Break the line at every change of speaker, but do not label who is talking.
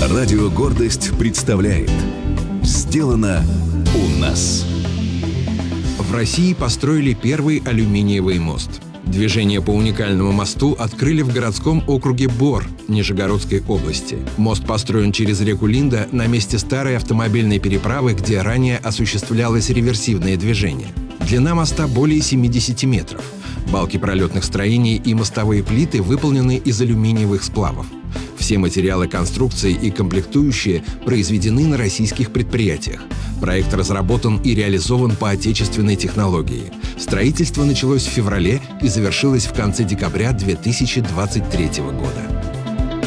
Радио «Гордость» представляет «Сделано у нас».
В России построили первый алюминиевый мост. Движение по уникальному мосту открыли в городском округе Бор Нижегородской области. Мост построен через реку Линда на месте старой автомобильной переправы, где ранее осуществлялось реверсивное движение. Длина моста более 70 метров. Балки пролетных строений и мостовые плиты выполнены из алюминиевых сплавов. Все материалы конструкции и комплектующие произведены на российских предприятиях. Проект разработан и реализован по отечественной технологии. Строительство началось в феврале и завершилось в конце декабря 2023 года.